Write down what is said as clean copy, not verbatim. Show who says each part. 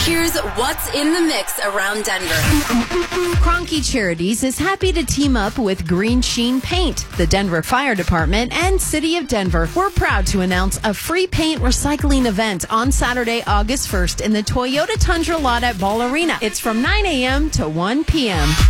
Speaker 1: Here's what's in the mix around Denver.
Speaker 2: Kroenke Charities is happy to team up with Green Sheen Paint, the Denver Fire Department, and City of Denver. We're proud to announce a free paint recycling event on Saturday, August 1st in the Toyota Tundra lot at Ball Arena. It's from 9 a.m. to 1 p.m.